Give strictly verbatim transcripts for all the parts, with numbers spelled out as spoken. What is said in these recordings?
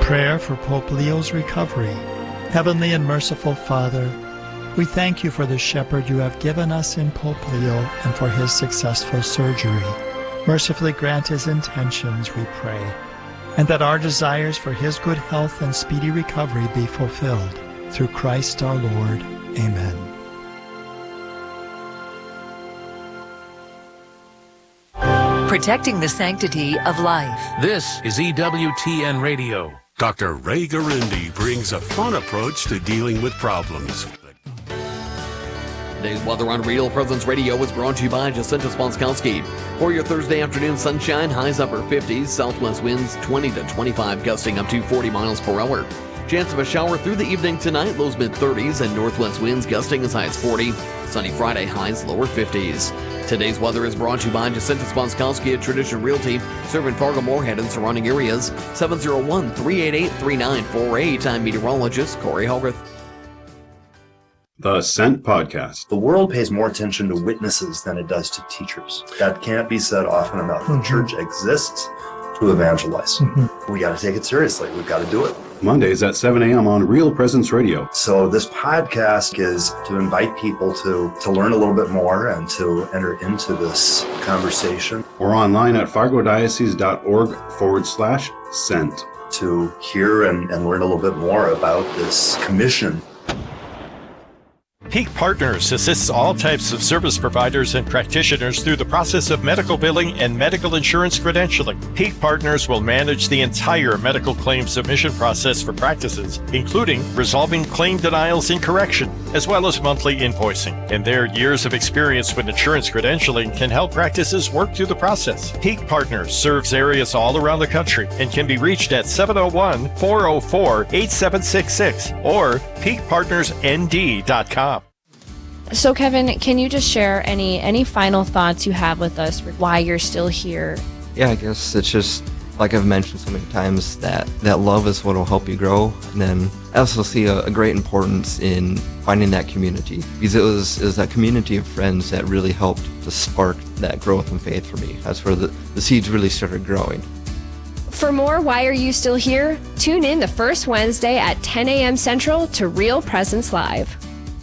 Prayer for Pope Leo's recovery. Heavenly and merciful Father, we thank you for the shepherd you have given us in Pope Leo and for his successful surgery. Mercifully grant his intentions, we pray, and that our desires for his good health and speedy recovery be fulfilled. Through Christ our Lord. Amen. Protecting the sanctity of life. This is E W T N Radio. Doctor Ray Garindi brings a fun approach to dealing with problems. Today's weather on Real Presence Radio was brought to you by Jacinta Sponskowski. For your Thursday afternoon sunshine, highs upper fifties, southwest winds twenty to twenty-five, gusting up to forty miles per hour. Chance of a shower through the evening tonight, lows mid thirties, and northwest winds gusting as high as forty. Sunny Friday, highs lower fifties. Today's weather is brought to you by Jacinta Sponskowski at Tradition Realty, serving Fargo, Moorhead, and surrounding areas. seven oh one, three eight eight, three nine four eight. I'm meteorologist Corey Hogarth. The Ascent Podcast. The world pays more attention to witnesses than it does to teachers. That can't be said often enough. Mm-hmm. The church exists to evangelize. Mm-hmm. We got to take it seriously. We've got to do it. Mondays at seven a.m. on Real Presence Radio. So this podcast is to invite people to, to learn a little bit more and to enter into this conversation. Or online at fargodiocese.org forward slash sent. To hear and, and learn a little bit more about this commission. Peak Partners assists all types of service providers and practitioners through the process of medical billing and medical insurance credentialing. Peak Partners will manage the entire medical claim submission process for practices, including resolving claim denials and correction, as well as monthly invoicing. And their years of experience with insurance credentialing can help practices work through the process. Peak Partners serves areas all around the country and can be reached at seven oh one, four oh four, eight seven six six or peak partners n d dot com. So, Kevin, can you just share any any final thoughts you have with us for why you're still here? Yeah, I guess it's just, like I've mentioned so many times, that, that love is what will help you grow. And then I also see a, a great importance in finding that community, because it was, it was that community of friends that really helped to spark that growth and faith for me. That's where the, the seeds really started growing. For more Why Are You Still Here? Tune in the first Wednesday at ten a.m. Central to Real Presence Live.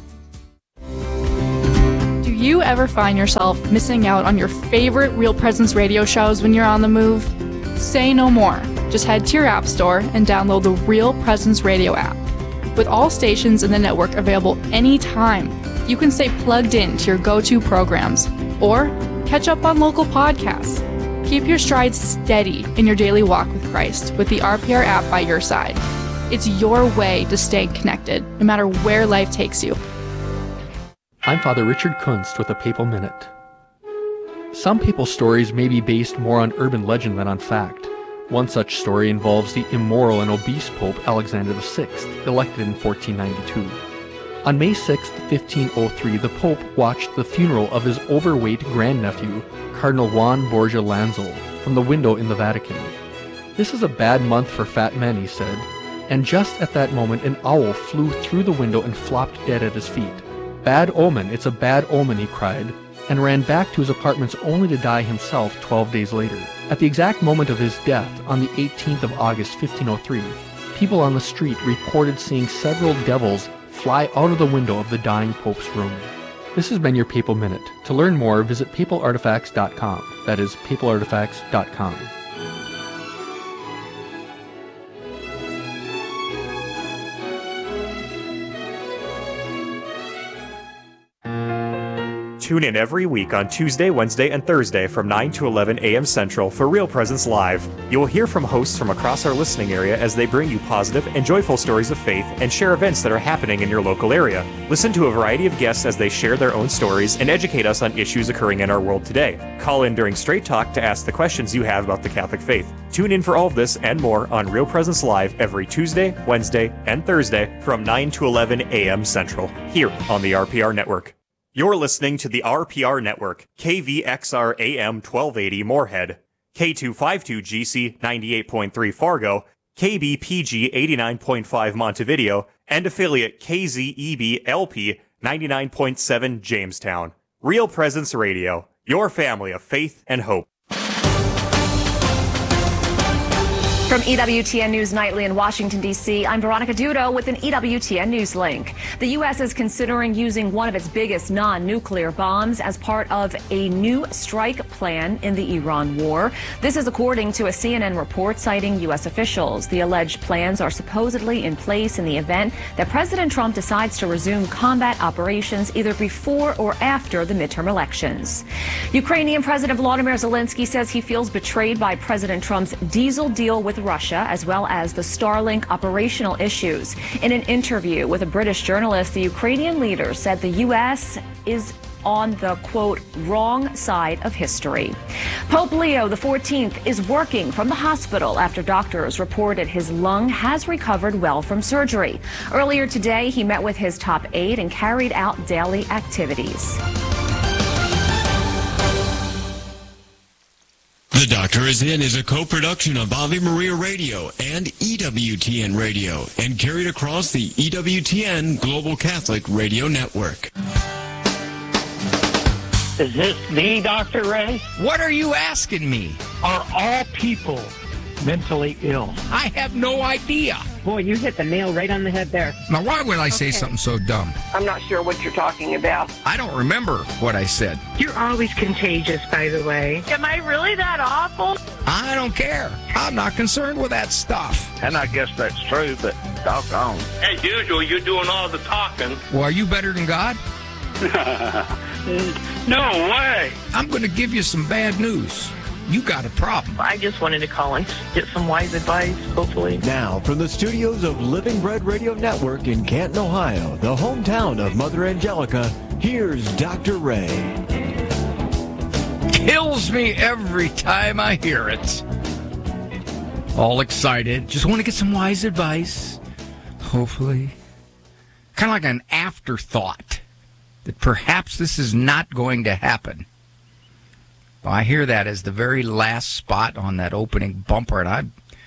Do you ever find yourself missing out on your favorite Real Presence radio shows when you're on the move? Say no more. Just head to your app store and download the Real Presence radio app. With all stations in the network available anytime, you can stay plugged in to your go-to programs or catch up on local podcasts. Keep your stride steady in your daily walk with Christ with the R P R app by your side. It's your way to stay connected, no matter where life takes you. I'm Father Richard Kunst with a Papal Minute. Some papal stories may be based more on urban legend than on fact. One such story involves the immoral and obese Pope Alexander the Sixth, elected in fourteen ninety-two. On May sixth, fifteen oh three, the Pope watched the funeral of his overweight grandnephew, Cardinal Juan Borgia Lanzel, from the window in the Vatican. "This is a bad month for fat men," he said, and just at that moment an owl flew through the window and flopped dead at his feet. "Bad omen, it's a bad omen," he cried, and ran back to his apartments only to die himself twelve days later. At the exact moment of his death, on the eighteenth of August, fifteen oh three, people on the street reported seeing several devils fly out of the window of the dying Pope's room. This has been your Papal Minute. To learn more, visit papal artifacts dot com. That is papal artifacts dot com. Tune in every week on Tuesday, Wednesday, and Thursday from nine to eleven a.m. Central for Real Presence Live. You will hear from hosts from across our listening area as they bring you positive and joyful stories of faith and share events that are happening in your local area. Listen to a variety of guests as they share their own stories and educate us on issues occurring in our world today. Call in during Straight Talk to ask the questions you have about the Catholic faith. Tune in for all of this and more on Real Presence Live every Tuesday, Wednesday, and Thursday from nine to eleven a.m. Central, here on the R P R Network. You're listening to the R P R Network, K V X R A M twelve eighty Moorhead, K two fifty-two G C ninety-eight point three Fargo, K B P G eighty-nine point five Montevideo, and affiliate K Z E B L P ninety-nine point seven Jamestown. Real Presence Radio, your family of faith and hope. From E W T N News Nightly in Washington, D C, I'm Veronica Dudo with an E W T N News link. The U S is considering using one of its biggest non-nuclear bombs as part of a new strike plan in the Iran war. This is according to a C N N report citing U S officials. The alleged plans are supposedly in place in the event that President Trump decides to resume combat operations either before or after the midterm elections. Ukrainian President Volodymyr Zelensky says he feels betrayed by President Trump's diesel deal with Russia, as well as the Starlink operational issues. In an interview with a British journalist, the Ukrainian leader said the U S is on the, quote, wrong side of history. Pope Leo the fourteenth is working from the hospital after doctors reported his lung has recovered well from surgery. Earlier today, he met with his top aide and carried out daily activities. The Doctor Is In is a co-production of Ave Maria Radio and E W T N Radio and carried across the E W T N Global Catholic Radio Network. Is this the Doctor Ray? What are you asking me? Are all people mentally ill? I have no idea. Boy, you hit the nail right on the head there. Now, why would I say Okay. something so dumb? I'm not sure what you're talking about. I don't remember what I said. You're always contagious, by the way. Am I really that awful? I don't care. I'm not concerned with that stuff. And I guess that's true, but doggone. As usual, you're doing all the talking. Well, are you better than God? No way. I'm going to give you some bad news. You got a problem. I just wanted to call and get some wise advice, hopefully. Now, from the studios of Living Bread Radio Network in Canton, Ohio, the hometown of Mother Angelica, here's Doctor Ray. Kills me every time I hear it. All excited. Just want to get some wise advice. Hopefully. Kind of like an afterthought that perhaps this is not going to happen. Well, I hear that as the very last spot on that opening bumper, and I,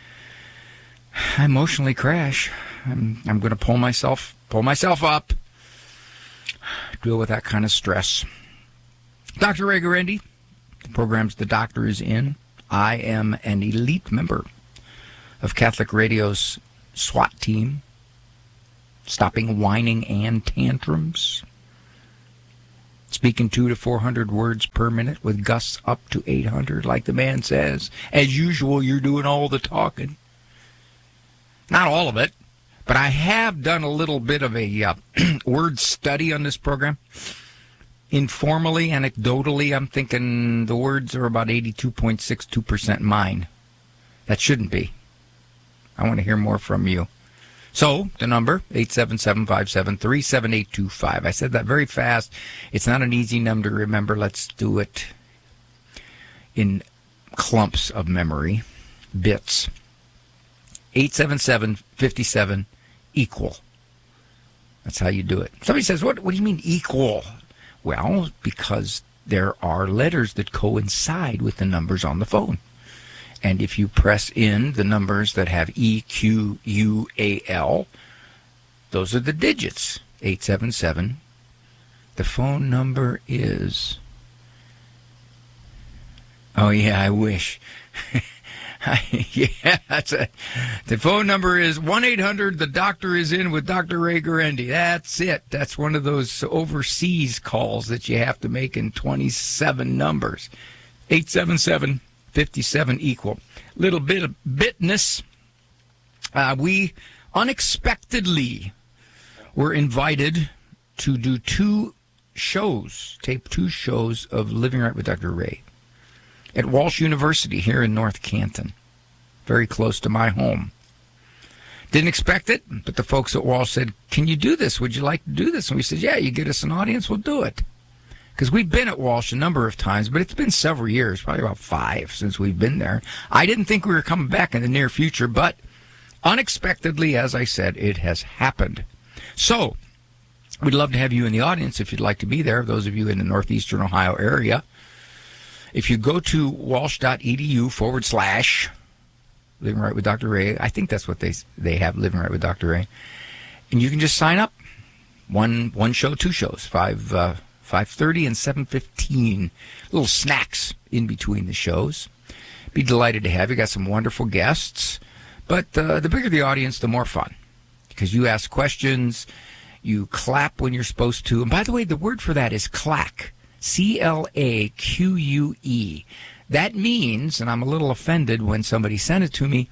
I emotionally crash. I'm, I'm going to pull myself, pull myself up, deal with that kind of stress. Doctor Ray Guarendi, the program's The Doctor Is In. I am an elite member of Catholic Radio's SWAT team, stopping whining and tantrums. Speaking two to four hundred words per minute with gusts up to eight hundred, like the man says. As usual, you're doing all the talking. Not all of it, but I have done a little bit of a uh, word study on this program. Informally, anecdotally, I'm thinking the words are about eighty-two point six two percent mine. That shouldn't be. I want to hear more from you. So, the number, eight seven seven, five seven three, seven eight two five. I said that very fast. It's not an easy number to remember. Let's do it in clumps of memory, bits. eight seven seven, five seven, equal. That's how you do it. Somebody says, what, what do you mean equal? Well, because there are letters that coincide with the numbers on the phone. And if you press in the numbers that have E, Q, U, A, L, those are the digits, eight seven seven. The phone number is... Oh, yeah, I wish. Yeah, that's it. The phone number is one eight hundred, the doctor is in with Doctor Ray Guarendi. That's it. That's one of those overseas calls that you have to make in twenty-seven numbers. eight seven seven, five seven, equal. Little bit of bitness. Uh, we unexpectedly were invited to do two shows, tape two shows of Living Right with Doctor Ray at Walsh University here in North Canton, very close to my home. Didn't expect it, but the folks at Walsh said, can you do this? Would you like to do this? And we said, yeah, you get us an audience, we'll do it. Because we've been at Walsh a number of times, but it's been several years, probably about five since we've been there. I didn't think we were coming back in the near future, but unexpectedly, as I said, it has happened. So, we'd love to have you in the audience if you'd like to be there, those of you in the northeastern Ohio area. If you go to walsh.edu forward slash Living Right with Doctor Ray, I think that's what they they have, Living Right with Doctor Ray, and you can just sign up. One one show, two shows, five uh, five thirty and seven fifteen. Little snacks in between the shows. Be delighted to have you. Got some wonderful guests. But uh, the bigger the audience, the more fun, because you ask questions, you clap when you're supposed to. And by the way, the word for that is clack, C L A Q U E. That means, and I'm a little offended when somebody sent it to me,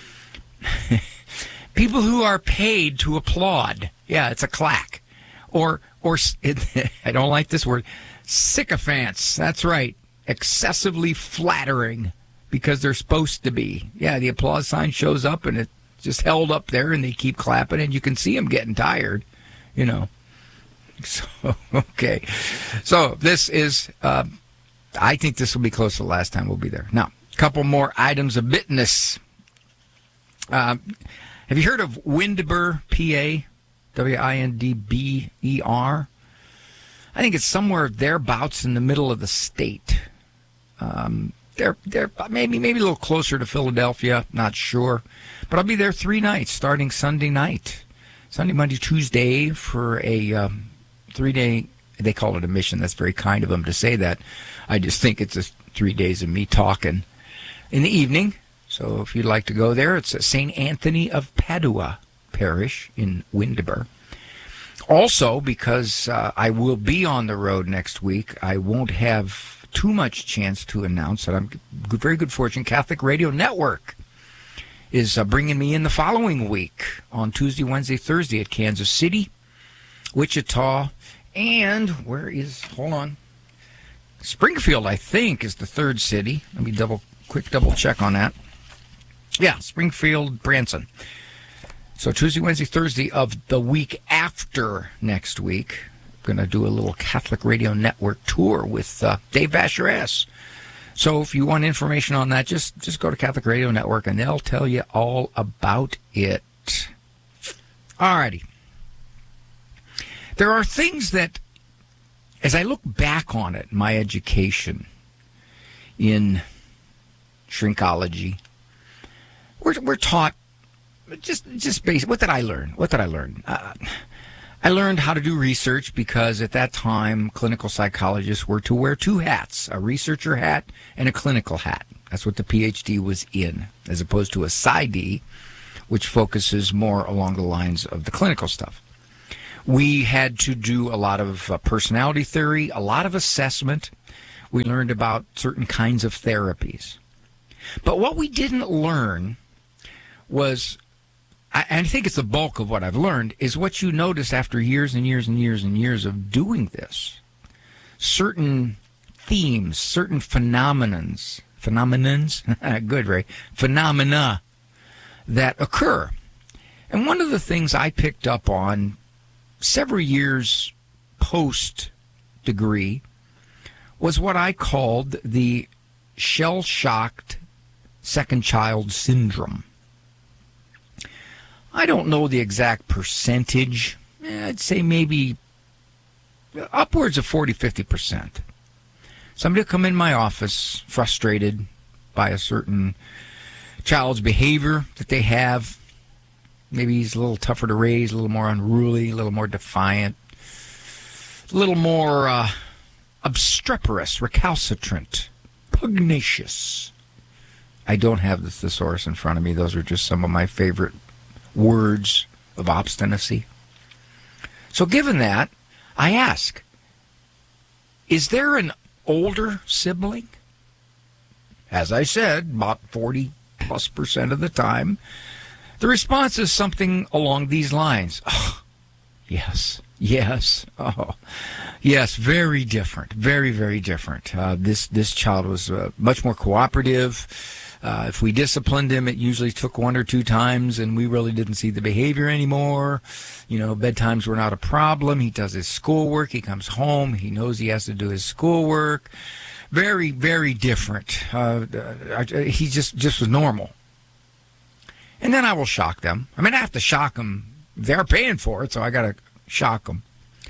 people who are paid to applaud. Yeah, it's a clack. Or, or I don't like this word, sycophants. That's right. Excessively flattering because they're supposed to be. Yeah, the applause sign shows up and it's just held up there and they keep clapping and you can see them getting tired, you know. So, okay. So this is, uh, I think this will be close to the last time we'll be there. Now, a couple more items of business. Uh, have you heard of Windber, P A? W I N D B E R. I think it's somewhere thereabouts in the middle of the state. Um, they're they're maybe maybe a little closer to Philadelphia, not sure. But I'll be there three nights, starting Sunday night, Sunday, Monday, Tuesday, for a um, three-day. They call it a mission. That's very kind of them to say that. I just think it's a three days of me talking in the evening. So if you'd like to go there, it's at Saint Anthony of Padua Parish in Windber. Also, because uh, I will be on the road next week, I won't have too much chance to announce that I'm good, very good fortune. Catholic Radio Network is uh, bringing me in the following week on Tuesday, Wednesday, Thursday at Kansas City, Wichita, and where is, hold on, Springfield, I think, is the third city. Let me double, quick double check on that. Yeah, Springfield, Branson. So Tuesday, Wednesday, Thursday of the week after next week, I'm going to do a little Catholic Radio Network tour with uh, Dave Vasher. So if you want information on that, just, just go to Catholic Radio Network and they'll tell you all about it. All righty. There are things that, as I look back on it, my education in shrinkology, we're, we're taught Just, just basic. What did I learn? What did I learn? Uh, I learned how to do research because at that time, clinical psychologists were to wear two hats, a researcher hat and a clinical hat. That's what the P H D was in, as opposed to a PsyD, which focuses more along the lines of the clinical stuff. We had to do a lot of uh, personality theory, a lot of assessment. We learned about certain kinds of therapies. But what we didn't learn was, I think it's the bulk of what I've learned, is what you notice after years and years and years and years of doing this. Certain themes, certain phenomenons, phenomenons, good, Ray, phenomena that occur. And one of the things I picked up on several years post-degree was what I called the shell-shocked second child syndrome. I don't know the exact percentage. I'd say maybe upwards of forty, fifty percent. Somebody will come in my office frustrated by a certain child's behavior that they have. Maybe he's a little tougher to raise, a little more unruly, a little more defiant, a little more uh, obstreperous, recalcitrant, pugnacious. I don't have the thesaurus in front of me. Those are just some of my favorite words of obstinacy. So given that, I ask, is there an older sibling? As I said, about forty plus percent of the time, the response is something along these lines. Oh, yes, yes, oh, yes, very different, very, very different. Uh, this, this child was uh, much more cooperative. Uh, if we disciplined him, it usually took one or two times, and we really didn't see the behavior anymore. You know, bedtimes were not a problem. He does his schoolwork. He comes home. He knows he has to do his schoolwork. Very, very different. Uh, uh, he just, just was normal. And then I will shock them. I mean, I have to shock them. They're paying for it, so I got to shock them.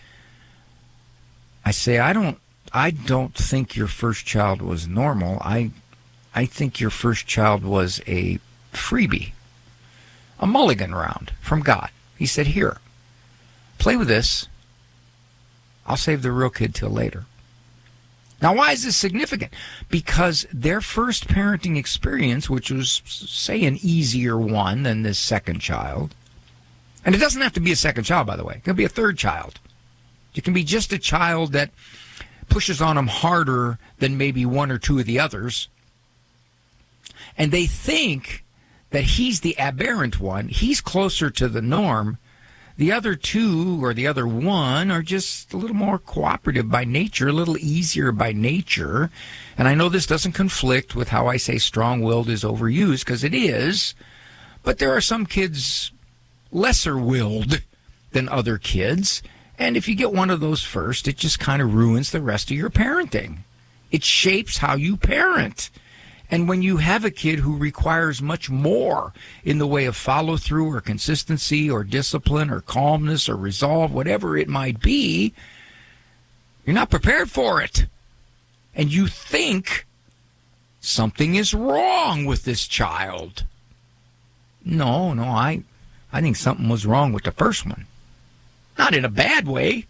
I say, I don't, I don't think your first child was normal. I I think your first child was a freebie, a mulligan round from God. He said, here, play with this. I'll save the real kid till later. Now, why is this significant? Because their first parenting experience, which was, say, an easier one than this second child, and it doesn't have to be a second child, by the way. It can be a third child. It can be just a child that pushes on them harder than maybe one or two of the others. And they think that he's the aberrant one. He's closer to the norm. The other two or the other one are just a little more cooperative by nature, a little easier by nature. And I know this doesn't conflict with how I say strong-willed is overused, because it is. But there are some kids lesser-willed than other kids. And if you get one of those first, it just kind of ruins the rest of your parenting. It shapes how you parent. And when you have a kid who requires much more in the way of follow-through or consistency or discipline or calmness or resolve, whatever it might be, you're not prepared for it. And you think something is wrong with this child. No, no, I, I think something was wrong with the first one. Not in a bad way.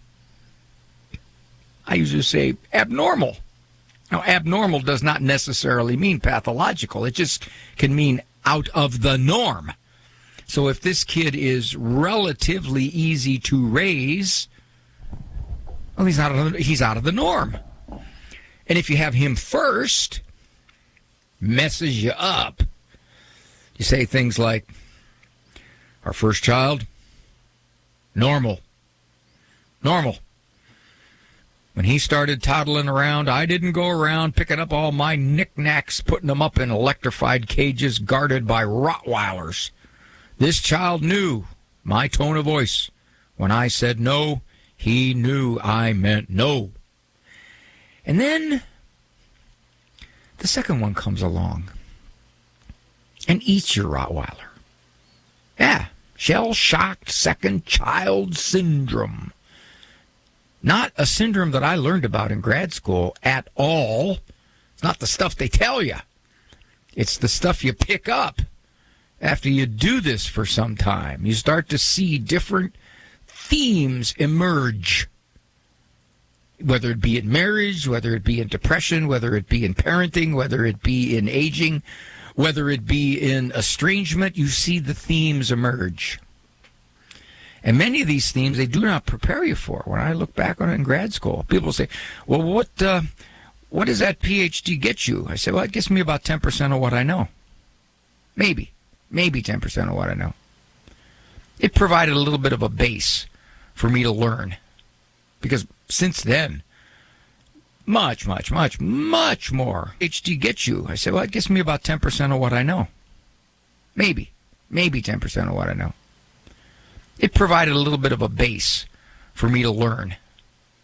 I usually say abnormal. Now, abnormal does not necessarily mean pathological. It just can mean out of the norm. So if this kid is relatively easy to raise, well, he's out of the, he's out of the norm. And if you have him first, messes you up. You say things like, our first child, normal. Normal. When he started toddling around, I didn't go around picking up all my knickknacks, putting them up in electrified cages guarded by Rottweilers. This child knew my tone of voice. When I said no, he knew I meant no. And then the second one comes along and eats your Rottweiler. Yeah, shell-shocked second child syndrome. Not a syndrome that I learned about in grad school at all. It's not the stuff they tell you. It's the stuff you pick up after you do this for some time. You start to see different themes emerge, whether it be in marriage, whether it be in depression, whether it be in parenting, whether it be in aging, whether it be in estrangement. You see the themes emerge. And many of these themes, they do not prepare you for. When I look back on it in grad school, people say, well, what uh, what does that P H D get you? I say, well, it gets me about ten percent of what I know. Maybe. Maybe ten percent of what I know. It provided a little bit of a base for me to learn. Because since then, much, much, much, much more P H D gets you. I say, well, it gets me about ten percent of what I know. Maybe. Maybe ten percent of what I know. It provided a little bit of a base for me to learn.